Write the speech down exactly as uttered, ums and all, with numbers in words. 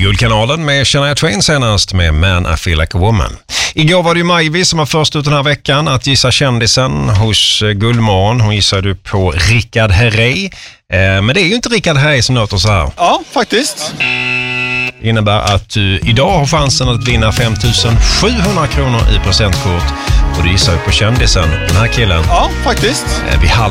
Guldkanalen med Shania Twain senast med Man I Feel Like a Woman. Igår var det ju Majvi som var först ut den här veckan att gissa kändisen hos Guldmorgon. Hon gissade på Richard Herrey. Eh, men det är ju inte Richard Herrey som låter så här. Ja, faktiskt. Det innebär att du idag har chansen att vinna fem tusen sjuhundra kronor i presentkort. Och du gissar ju på kändisen, den här killen. Ja, faktiskt. Eh, vid halv